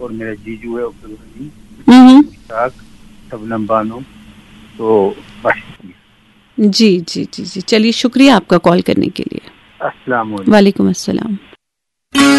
और मेरा जीजू है अब्दुल गनी, हम्म। मुश्ताक, शबनम बानो। तो बस। जी जी जी जी, चलिए शुक्रिया आपका कॉल करने के लिए। अस्सलाम वालेकुम। वालेकुम अस्सलाम।